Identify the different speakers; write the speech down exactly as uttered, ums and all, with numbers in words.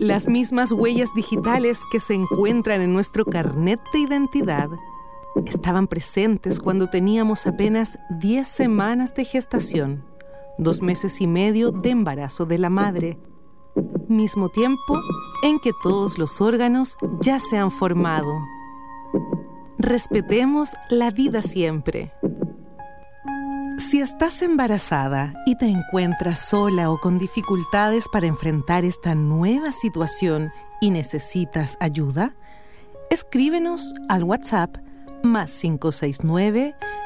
Speaker 1: Las mismas huellas digitales que se encuentran en nuestro carnet de identidad estaban presentes cuando teníamos apenas diez semanas de gestación, dos meses y medio de embarazo de la madre, mismo tiempo en que todos los órganos ya se han formado. Respetemos la vida siempre. Si estás embarazada y te encuentras sola o con dificultades para enfrentar esta nueva situación y necesitas ayuda, escríbenos al WhatsApp más cinco seis nueve,